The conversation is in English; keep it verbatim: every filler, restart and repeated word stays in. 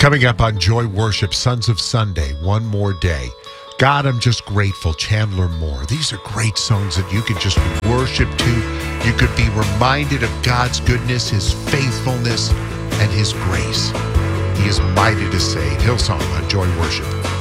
Coming up on Joy Worship, Sons of Sunday, One More Day. God, I'm just grateful, Chandler Moore. These are great songs that you can just worship to. You could be reminded of God's goodness, his faithfulness, and his grace. He is mighty to save. Hillsong on Joy Worship.